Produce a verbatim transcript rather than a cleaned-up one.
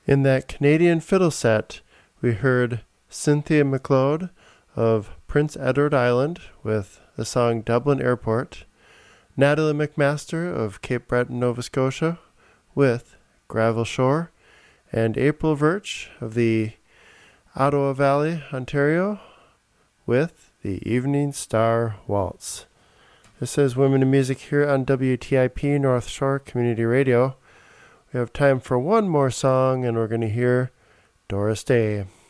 In that Canadian fiddle set, we heard Cynthia McLeod of Prince Edward Island with the song Dublin Airport, Natalie McMaster of Cape Breton, Nova Scotia with Gravel Shore, and April Virch of the Ottawa Valley, Ontario with the Evening Star Waltz. This is Women in Music here on W T I P North Shore Community Radio. We have time for one more song, and we're going to hear Doris Day.